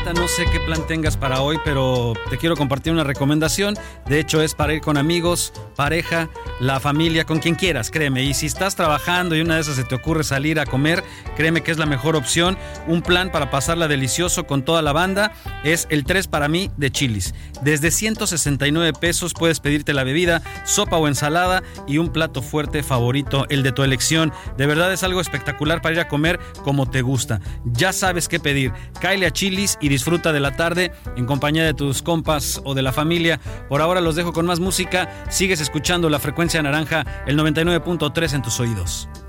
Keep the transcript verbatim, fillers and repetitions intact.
neta no sé qué plan tengas para hoy, pero te quiero compartir una recomendación. De hecho, es para ir con amigos, pareja, la familia, con quien quieras, créeme. Y si estás trabajando y una de esas se te ocurre salir a comer, créeme que es la mejor opción. Un plan para pasarla delicioso con toda la banda es el tres para mí de Chili's. Desde ciento sesenta y nueve pesos puedes pedirte la bebida, sopa o ensalada y un plato fuerte favorito, el de tu elección. De verdad es algo espectacular para ir a comer como te gusta. Ya sabes qué pedir. Cáele a Chili's y disfruta de la tarde en compañía de tus compas o de la familia. Por ahora los dejo con más música. Sigues escuchando La Frecuencia Naranja, el noventa y nueve punto tres en tus oídos.